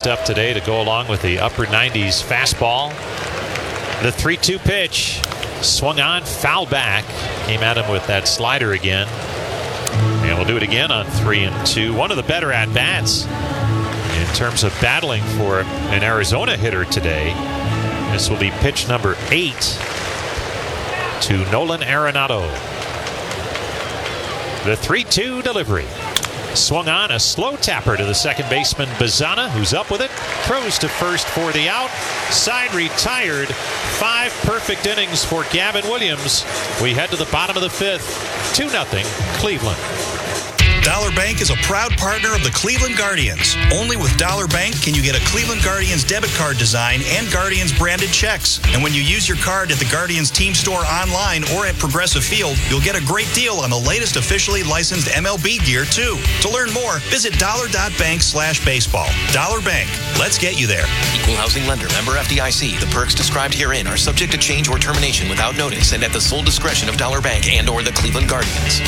stuff today to go along with the upper 90s fastball. The 3-2 pitch. Swung on, foul back. Came at him with that slider again. And we'll do it again on 3-2. One of the better at-bats in terms of battling for an Arizona hitter today. This will be pitch number 8 to Nolan Arenado. The 3-2 delivery. Swung on, a slow tapper to the second baseman Bazana, who's up with it. Throws to first for the out. Side retired. 5 perfect innings for Gavin Williams. We head to the bottom of the 5th. 2-0 Cleveland. Dollar Bank is a proud partner of the Cleveland Guardians. Only with Dollar Bank can you get a Cleveland Guardians debit card design and Guardians branded checks. And when you use your card at the Guardians team store online or at Progressive Field, you'll get a great deal on the latest officially licensed MLB gear, too. To learn more, visit dollar.bank/baseball. Dollar Bank. Let's get you there. Equal housing lender. Member FDIC. The perks described herein are subject to change or termination without notice and at the sole discretion of Dollar Bank and or the Cleveland Guardians.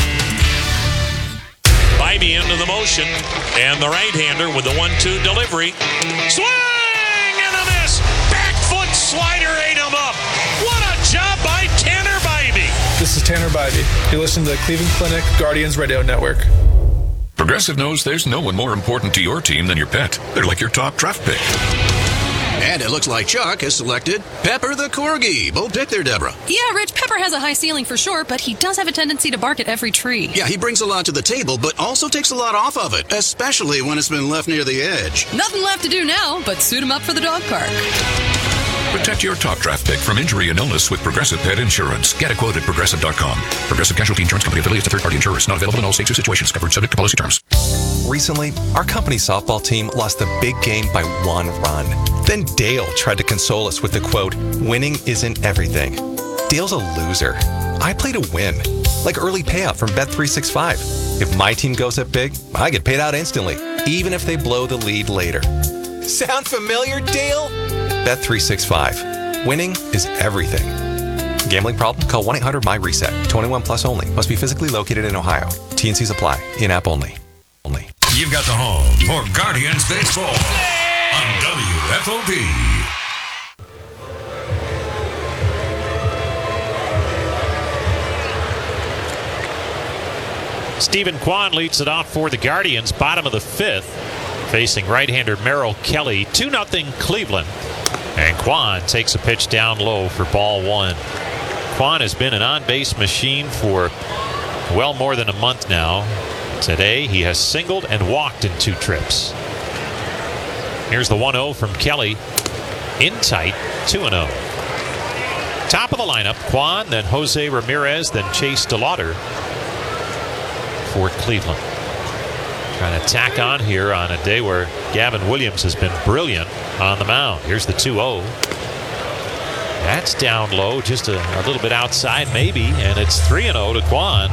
Bybee into the motion, and the right-hander with the 1-2 delivery. Swing and a miss. Back foot slider ate him up. What a job by Tanner Bybee. This is Tanner Bybee. You listen to the Cleveland Clinic Guardians Radio Network. Progressive knows there's no one more important to your team than your pet. They're like your top draft pick. And it looks like Chuck has selected Pepper the Corgi. Bold pick there, Deborah. Yeah, Rich, Pepper has a high ceiling for sure, but he does have a tendency to bark at every tree. Yeah, he brings a lot to the table, but also takes a lot off of it, especially when it's been left near the edge. Nothing left to do now but suit him up for the dog park. Protect your top draft pick from injury and illness with Progressive Pet Insurance. Get a quote at Progressive.com. Progressive Casualty Insurance Company affiliates to third-party insurers. Not available in all states or situations. Covered subject to policy terms. Recently, our company softball team lost the big game by 1 run. Then Dale tried to console us with the quote, "Winning isn't everything." Dale's a loser. I play to win. Like early payout from Bet365. If my team goes up big, I get paid out instantly, even if they blow the lead later. Sound familiar, Dale? Bet365. Winning is everything. Gambling problem? Call 1-800-MY-RESET. 21 plus only. Must be physically located in Ohio. T&Cs apply. In-app only. You've got the home for Guardians Baseball on WFOP. Stephen Kwan leads it off for the Guardians, bottom of the 5th, facing right-hander Merrill Kelly. 2-0 Cleveland. And Kwan takes a pitch down low for ball 1. Kwan has been an on-base machine for well more than a month now. Today, he has singled and walked in 2 trips. Here's the 1-0 from Kelly. In tight, 2-0. Top of the lineup, Kwan, then Jose Ramirez, then Chase DeLauder for Cleveland. Trying to tack on here on a day where Gavin Williams has been brilliant on the mound. Here's the 2-0. That's down low, just a little bit outside maybe, and it's 3-0 to Kwan.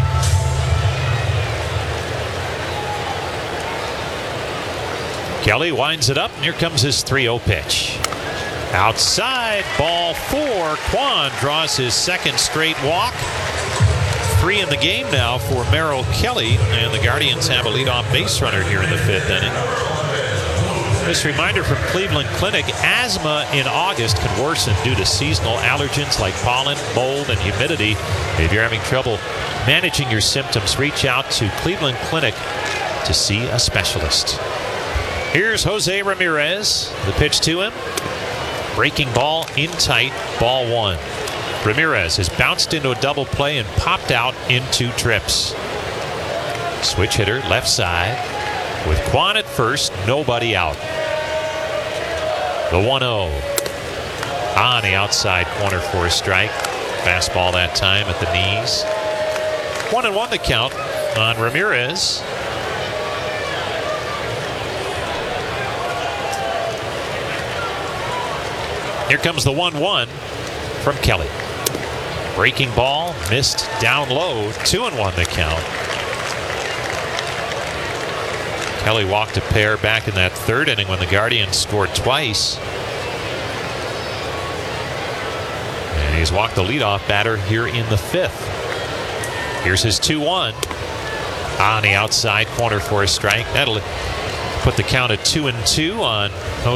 Kelly winds it up, and here comes his 3-0 pitch. Outside, ball 4. Kwan draws his second straight walk. 3 in the game now for Merrill Kelly, and the Guardians have a leadoff base runner here in the 5th inning. This reminder from Cleveland Clinic, asthma in August can worsen due to seasonal allergens like pollen, mold, and humidity. If you're having trouble managing your symptoms, reach out to Cleveland Clinic to see a specialist. Here's Jose Ramirez. The pitch to him. Breaking ball in tight, ball 1. Ramirez has bounced into a double play and popped out in 2 trips. Switch hitter, left side. With Kwan at first, nobody out. The 1-0. On the outside corner for a strike. Fastball that time at the knees. 1-1 the count on Ramirez. Here comes the 1-1 from Kelly. Breaking ball, missed down low. 2-1 the count. Kelly walked a pair back in that 3rd inning when the Guardians scored twice. And he's walked the leadoff batter here in the 5th. Here's his 2-1. On the outside corner for a strike. That'll put the count at 2-2 on